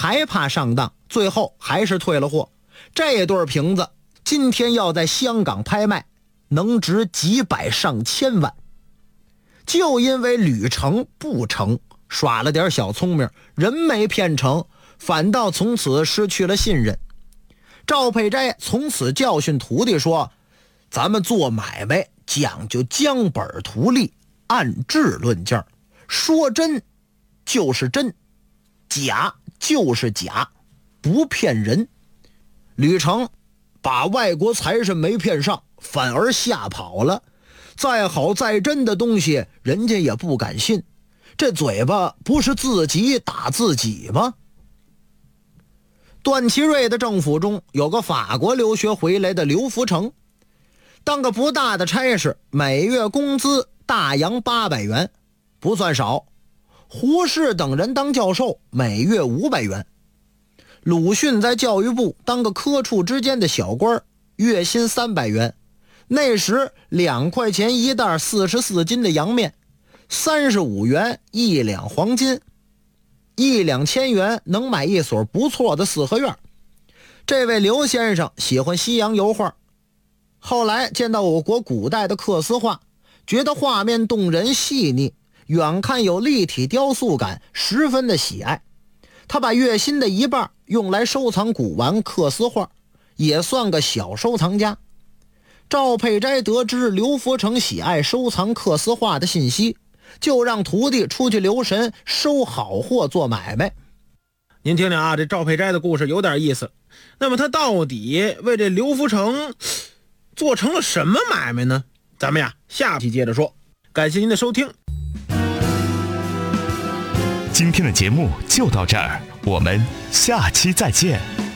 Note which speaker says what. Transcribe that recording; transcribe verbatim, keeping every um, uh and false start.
Speaker 1: 还怕上当，最后还是退了货。这对瓶子今天要在香港拍卖，能值几百上千万。就因为屡成不成，耍了点小聪明，人没骗成，反倒从此失去了信任。赵佩斋从此教训徒弟说，咱们做买卖讲究将本图利，按质论价，说真就是真，假就是假，不骗人。吕成把外国财神没骗上，反而吓跑了。再好再真的东西，人家也不敢信。这嘴巴不是自己打自己吗？段祺瑞的政府中有个法国留学回来的刘福成，当个不大的差事，每月工资大洋八百元，不算少。胡适等人当教授，每月五百元。鲁迅在教育部当个科处之间的小官，月薪三百元。那时两块钱一袋四十四斤的洋面，三十五元一两黄金，一两千元能买一所不错的四合院。这位刘先生喜欢西洋油画，后来见到我国古代的缂丝画，觉得画面动人细腻，远看有立体雕塑感，十分的喜爱。他把月薪的一半用来收藏古玩缂丝画，也算个小收藏家。赵佩斋得知刘福成喜爱收藏缂丝画的信息，就让徒弟出去留神，收好货做买卖。
Speaker 2: 您听听啊，这赵佩斋的故事有点意思。那么他到底为这刘福成做成了什么买卖呢？咱们呀下期接着说。感谢您的收听。
Speaker 3: 今天的节目就到这儿，我们下期再见。